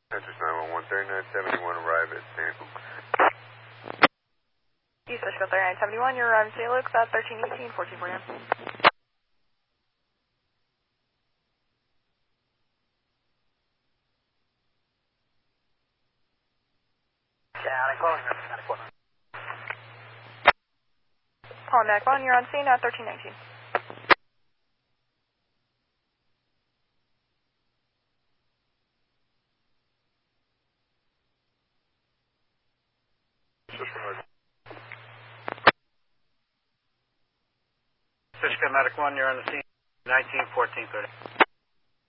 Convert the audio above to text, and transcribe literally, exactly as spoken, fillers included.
Centers nine one one, thirty-nine seventy-one, arrive at Saint Luke's. East Fishkill thirty-nine seventy-one, you're arriving Saint Luke's at thirteen eighteen, fourteen forty. Pontiac one, you're on scene at thirteen nineteen. Fishkill Medic one, you're on the scene, nineteen fourteen thirty.